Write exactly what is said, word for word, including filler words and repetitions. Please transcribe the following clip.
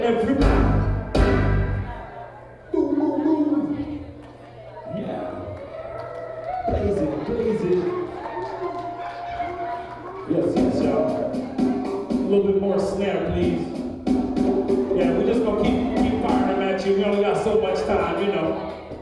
Everybody. Boom, boom, boom. Yeah. Blaze it, blaze it. Yes, yes, y'all. A little bit more snare, please. Yeah, we're just gonna keep keep firing them at you. We only got so much time, you know.